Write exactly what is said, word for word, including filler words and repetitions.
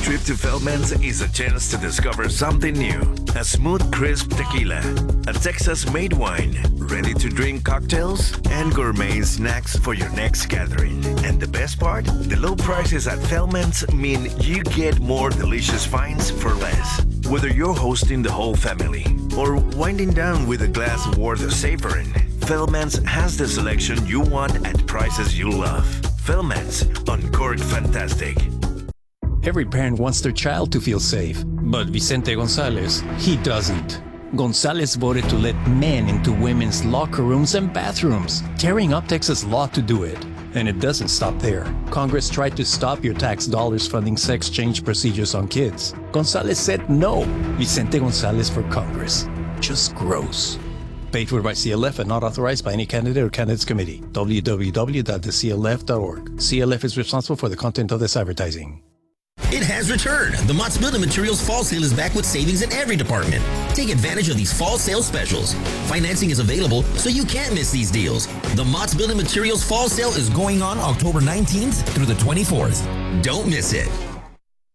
trip to Feldman's is a chance to discover something new. A smooth, crisp tequila, a Texas-made wine, ready-to-drink cocktails, and gourmet snacks for your next gathering. And the best part? The low prices at Feldman's mean you get more delicious finds for less. Whether you're hosting the whole family or winding down with a glass worth savoring, Feldman's has the selection you want at prices you love. Feldman's, Uncorked Fantastic. Every parent wants their child to feel safe, but Vicente Gonzalez, he doesn't. Gonzalez voted to let men into women's locker rooms and bathrooms, tearing up Texas law to do it. And it doesn't stop there. Congress tried to stop your tax dollars funding sex change procedures on kids. Gonzalez said no. Vicente Gonzalez for Congress. Just gross. Paid for by C L F and not authorized by any candidate or candidates committee. w w w dot the c l f dot org. C L F is responsible for the content of this advertising. It has returned. The Mott's Building Materials Fall Sale is back with savings in every department. Take advantage of these fall sale specials. Financing is available, so you can't miss these deals. The Mott's Building Materials Fall Sale is going on October nineteenth through the twenty-fourth. Don't miss it.